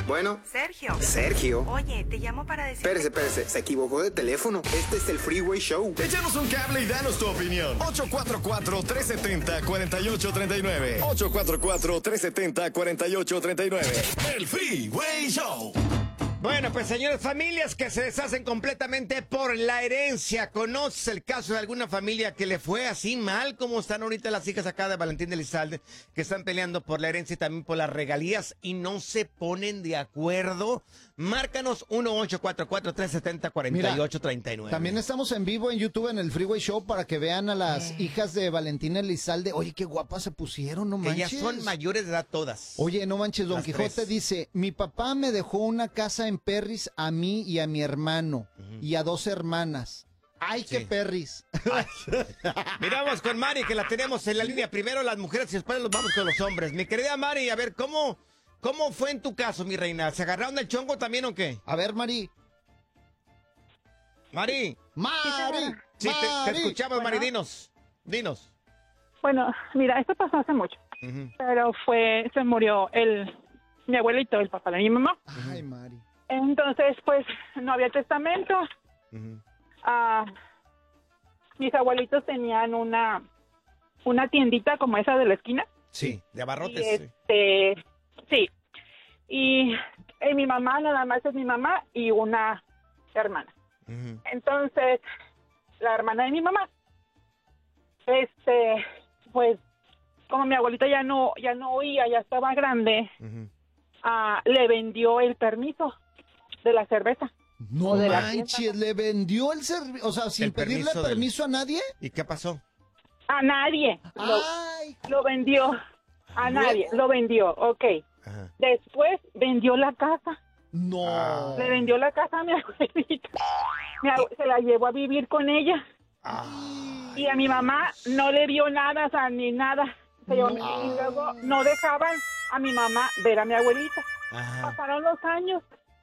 Bueno. Sergio. Sergio. Oye, te llamo para decirte... Espérese, se equivocó de teléfono. Este es el Freeway Show. Échanos un cable y danos tu opinión. 844-370-4839. 844-370-4839. El Freeway Show. Bueno, pues señores, familias que se deshacen completamente por la herencia. ¿Conoces el caso de alguna familia que le fue así mal como están ahorita las hijas acá de Valentín Elizalde, que están peleando por la herencia y también por las regalías y no se ponen de acuerdo? Márcanos 1-844-370-4839. También estamos en vivo en YouTube en el Freeway Show para que vean a las hijas de Valentín Elizalde. Oye, qué guapas se pusieron, no manches. Ellas son mayores de edad todas. Oye, no manches, Don Las Quijote tres. dice, mi papá me dejó una casa en Perris a mí y a mi hermano y a 2 hermanas. ¡Ay, qué Perris! Miramos con Mari, que la tenemos en la línea. Primero las mujeres y después los vamos con los hombres. Mi querida Mari, a ver, ¿cómo fue en tu caso, mi reina? ¿Se agarraron del chongo también o qué? A ver, Mari. Mari. ¡Mari! Sí, te escuchamos, Bueno. Mari, dinos. Bueno, mira, esto pasó hace mucho, pero se murió mi abuelito, el papá de mi mamá. Ay, Mari. Entonces, pues, no había testamento. Mis abuelitos tenían una tiendita como esa de la esquina. Sí, de abarrotes. Y sí. Y mi mamá, nada más es mi mamá y una hermana. Entonces, la hermana de mi mamá, pues, como mi abuelita ya no oía, ya estaba grande, le vendió el permiso de la cerveza. No de la manches, ¿le vendió el servicio? O sea, sin El pedirle permiso permiso a nadie. ¿Y qué pasó? A nadie. Ay, Lo vendió. A nadie. Lo vendió, ok. Ajá. Después vendió la casa. no. Le vendió la casa a mi abuelita. Se la llevó a vivir con ella. Y a mi mamá no le dio nada, o sea, ni nada. Y luego no dejaban a mi mamá ver a mi abuelita. Ajá. Pasaron los años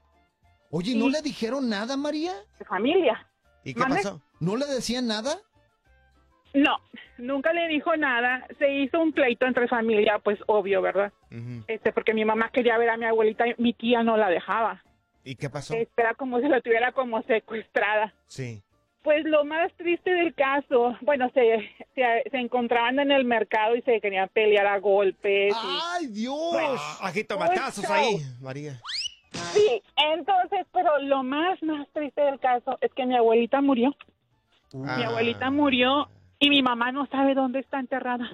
Oye, ¿no le dijeron nada, María? de familia. ¿Y qué ¿Mande? pasó? ¿No le decían nada? No, nunca le dijo nada. Se hizo un pleito entre familia, pues obvio, ¿verdad? Porque mi mamá quería ver a mi abuelita y mi tía no la dejaba. ¿Y qué pasó? Era como si la tuviera como secuestrada. Sí. Pues lo más triste del caso, bueno, se encontraban en el mercado y se querían pelear a golpes. ¡Ay, Dios! Ajito matazos ahí, María. Sí, entonces, pero lo más triste del caso es que mi abuelita murió. Mi abuelita murió y mi mamá no sabe dónde está enterrada.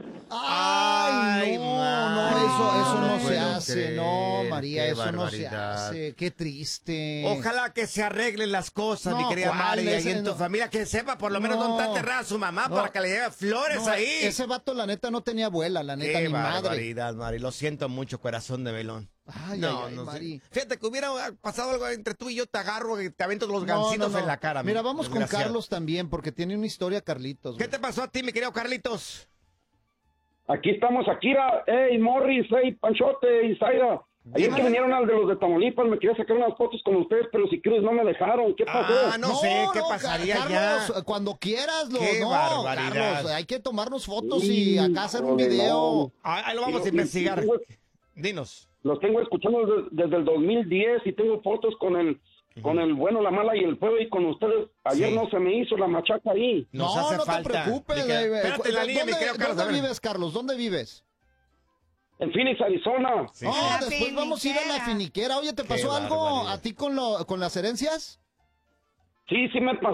¡Ay, no! Eso no se puedo hace, creer, no, María, qué eso no se barbaridad. hace. ¡Qué triste! Ojalá que se arreglen las cosas, No, mi querida ¿cuál? Mari, ahí Ese en tu no. familia, que sepa por lo menos No. dónde está enterrada su mamá No. para que le lleve flores No, ahí. ese vato, la neta, no tenía abuela, la neta, Qué ni madre. barbaridad, Mari, lo siento mucho, corazón de melón. Ay, No, ay, no sé. Mari. Fíjate que hubiera pasado algo entre tú y yo, te agarro y te avento los No, gancitos no, no. en la cara. Mira, vamos con desgraciado. Carlos también, porque tiene una historia, Carlitos. ¿Qué güey. te pasó a ti, mi querido Carlitos? Aquí estamos, Akira, Morris, Panchote y Zaira. Ayer que vinieron al de los de Tamaulipas, me quería sacar unas fotos con ustedes, pero si quieres no me dejaron. ¿Qué pasó? No sé qué pasaría Carlos, ya. cuando quieras, Qué barbaridad. Carlos, hay que tomarnos fotos y acá hacer un video. Ahí lo vamos a Y- investigar. y- Dinos. Los tengo escuchando desde el 2010 y tengo fotos con el bueno, la mala y el feo y con ustedes. Ayer Sí. no se me hizo la machaca ahí. Nos hace no falta. te preocupes. Mi querido- Espérate en la línea, mi querido Carlos. a ¿Dónde ver. vives, Carlos? ¿Dónde vives? En Phoenix, Arizona. Sí, No, sí. La después vamos a ir a la finiquera. Oye, ¿te Qué pasó algo barbaridad. a ti con las herencias? Sí, me pasó.